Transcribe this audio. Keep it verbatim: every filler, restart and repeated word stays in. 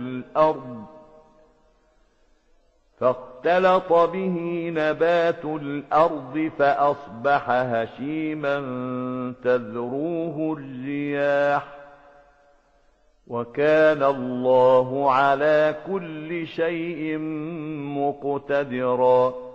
الأرض فاختلط به نبات الأرض فأصبح هشيما تذروه الرياح وكان الله على كل شيء مقتدرا